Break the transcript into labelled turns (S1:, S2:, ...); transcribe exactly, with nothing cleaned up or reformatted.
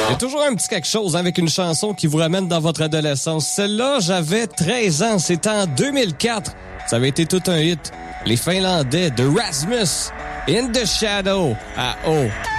S1: Il y a toujours un petit quelque chose hein, avec une chanson qui vous ramène dans votre adolescence. Celle-là, j'avais treize ans, c'était en deux mille quatre. Ça avait été tout un hit. Les Finlandais de Rasmus, In the Shadow, à O.